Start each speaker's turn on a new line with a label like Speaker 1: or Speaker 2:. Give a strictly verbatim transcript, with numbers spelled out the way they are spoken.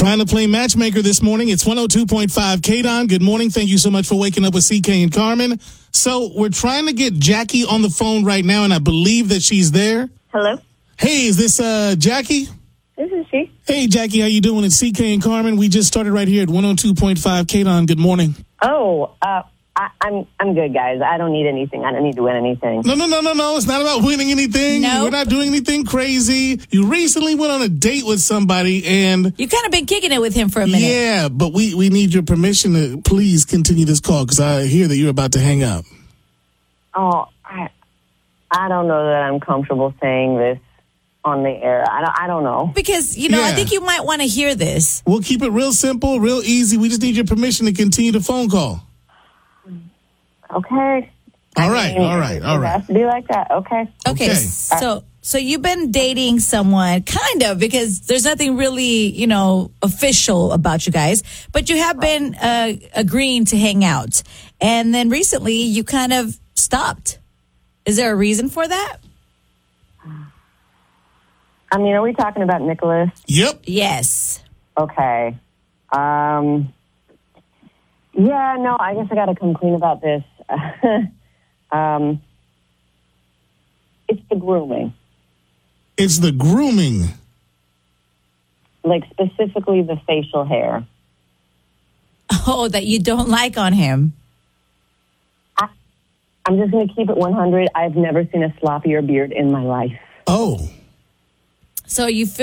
Speaker 1: Trying to play matchmaker this morning. It's one oh two point five K D O N. Good morning. Thank you so much for waking up with C K and Carmen. So we're trying to get Jackie on the phone right now, and I believe that she's there.
Speaker 2: Hello?
Speaker 1: Hey, is this uh, Jackie?
Speaker 2: This is she.
Speaker 1: Hey, Jackie, how you doing? It's C K and Carmen. We just started right here at one oh two point five K D O N. Good morning.
Speaker 2: Oh, uh, I, I'm I'm good, guys. I don't need anything. I don't need to win anything.
Speaker 1: No, no, no, no, no. It's not about winning anything.
Speaker 3: Nope.
Speaker 1: We're not doing anything crazy. You recently went on a date with somebody, and
Speaker 3: You kind of been kicking it with him for a minute.
Speaker 1: yeah, but we, we need your permission to please continue this call because I hear that you're about to hang up.
Speaker 2: Oh, I I don't know that I'm comfortable saying this on the air. I don't, I don't know.
Speaker 3: Because, you know, I
Speaker 1: Yeah.
Speaker 3: think you might want to hear this.
Speaker 1: We'll keep it real simple, real easy. We just need your permission to continue the phone call.
Speaker 2: Okay.
Speaker 1: All right,
Speaker 2: I mean,
Speaker 1: all right, all
Speaker 2: It
Speaker 1: right.
Speaker 2: has to be like that. Okay.
Speaker 3: Okay,
Speaker 1: Okay.
Speaker 3: so so you've been dating someone, kind of, because there's nothing really, you know, official about you guys, but you have been uh, agreeing to hang out. And then recently you kind of stopped. Is there a reason for that?
Speaker 2: I mean, are we talking about Nicholas?
Speaker 1: Yep.
Speaker 3: Yes.
Speaker 2: Okay. Um. Yeah, no, I guess I got to come clean about this. um. It's the grooming.
Speaker 1: It's the grooming.
Speaker 2: Like, specifically the facial hair.
Speaker 3: Oh, that you don't like on him.
Speaker 2: I'm just going to keep it one hundred. I've never seen a sloppier beard in my life.
Speaker 1: Oh.
Speaker 3: So you feel